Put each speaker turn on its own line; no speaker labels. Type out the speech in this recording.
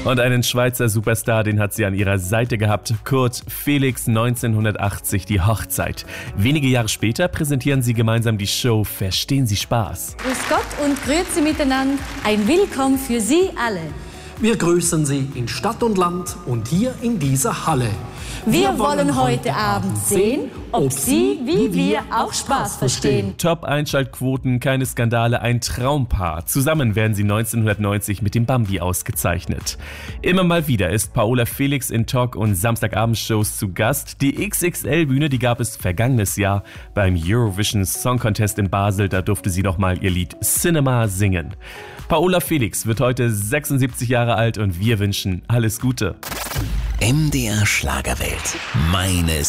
Und einen Schweizer Superstar, den hat sie an ihrer Seite gehabt. Kurt Felix, 1980 die Hochzeit. Wenige Jahre später präsentieren sie gemeinsam die Show Verstehen Sie Spaß.
Grüß Gott und grüezi miteinander. Ein Willkommen für Sie alle.
Wir grüßen Sie in Stadt und Land und hier in dieser Halle.
Wir wollen heute Abend sehen, ob Sie, wie wir, auch Spaß verstehen.
Top-Einschaltquoten, keine Skandale, ein Traumpaar. Zusammen werden sie 1990 mit dem Bambi ausgezeichnet. Immer mal wieder ist Paola Felix in Talk- und Samstagabendshows zu Gast. Die XXL-Bühne, die gab es vergangenes Jahr beim Eurovision Song Contest in Basel. Da durfte sie nochmal ihr Lied Cinema singen. Paola Felix wird heute 76 Jahre alt und wir wünschen alles Gute.
MDR Schlagerwelt. Meine